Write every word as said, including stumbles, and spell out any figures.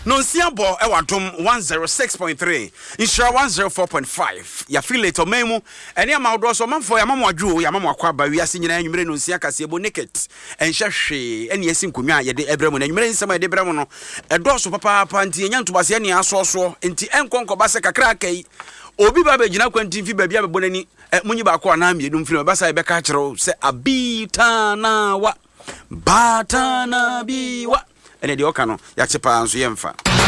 No Siabo Ewadum one oh six point three, Insura one oh four point five. Ya feel it or memo, and ya maudo so man for Yamama Drew, Yamama Kwaba, we are seeing you no Siaka Siabo naked, and Shashi, and yes in Kumia, Yade Ebremon, and you may some de Bremono, a dorsal papa panty, and young to Basiani, so so, and T. and Conco Basaka Krake, Obi Babajina Quentin Fiba Bonani, at Munibako and Am, you don't feel Basa Becatro, say a bitana what, batana be what. And the Okano, Yachipa and Yemfa.